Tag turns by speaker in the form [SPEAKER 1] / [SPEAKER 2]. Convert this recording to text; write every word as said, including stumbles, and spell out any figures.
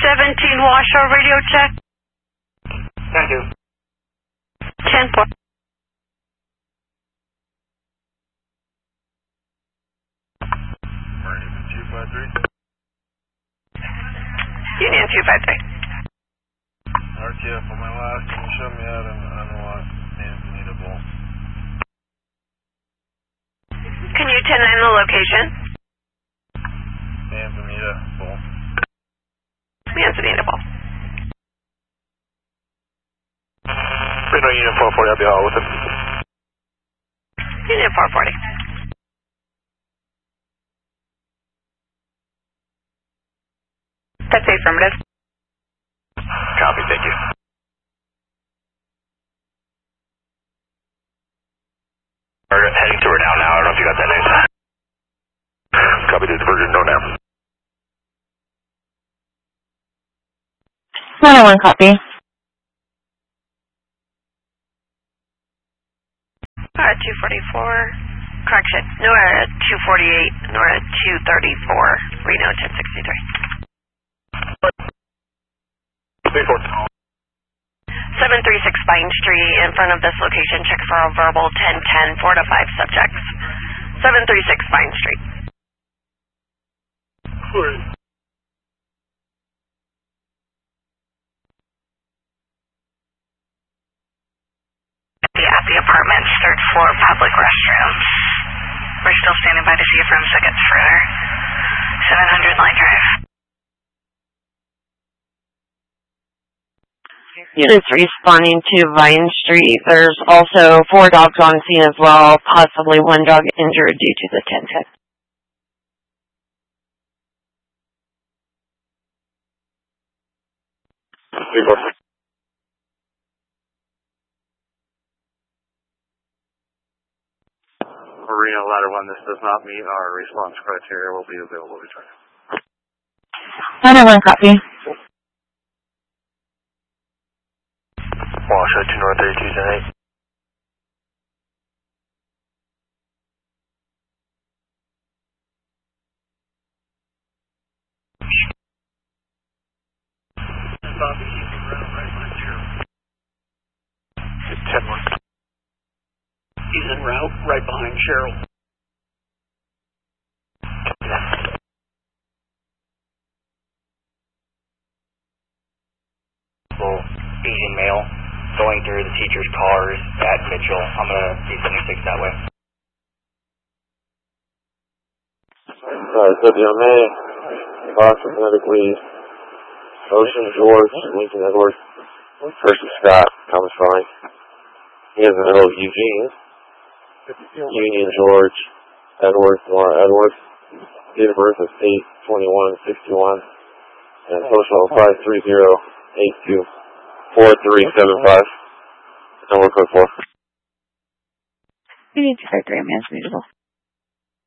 [SPEAKER 1] seventeen Washoe radio check.
[SPEAKER 2] Thank you.
[SPEAKER 1] ten four.
[SPEAKER 2] two five three.
[SPEAKER 1] Union two five three.
[SPEAKER 2] R T F on my last, can you show me out on, on what Manzanita Bowl?
[SPEAKER 1] Can you ten nine the location?
[SPEAKER 2] Manzanita Bowl.
[SPEAKER 1] Manzanita Bowl.
[SPEAKER 2] Reno Unit four forty, I'll be all with him.
[SPEAKER 1] Unit four forty. That's affirmative.
[SPEAKER 2] Copy, thank you. We're heading to her now now, I don't know if you got that name. Copy, this Virgin, no now.
[SPEAKER 3] one oh one, copy.
[SPEAKER 1] Nora two forty-four. Correction. Nora two forty-eight. Nora two thirty-four. Reno ten sixty-three. seven three six Vine Street, in front of this location, check for a verbal ten ten, four to five subjects. seven three six Vine Street. At the apartment's third floor public restrooms. We're still standing by to see if room tickets for seven hundred Line Drive.
[SPEAKER 3] Units responding to Vine Street. There's also four dogs on scene as well, possibly one dog injured due to the ten ten.
[SPEAKER 2] Reno Ladder one, this does not meet our response criteria, will be available to return.
[SPEAKER 3] one oh one, copy.
[SPEAKER 2] Washoe two North thirty-two, ten eight. ten one.
[SPEAKER 4] He's en route, right behind Cheryl.
[SPEAKER 2] Well, Asian male going through the teacher's cars at Mitchell. I'm going to D seventy-six that way.
[SPEAKER 5] Uh, W M A, Boston Medically, Ocean George, Lincoln Edwards, Percy Scott, Thomas Fine. He has an L Eugene. Union George, Edwards, Laura Edwards. Date of birth is eight twenty-one sixty-one. And social five three zero eight two four three seven five. Number code four.
[SPEAKER 3] We need to start three, man. It's mutable.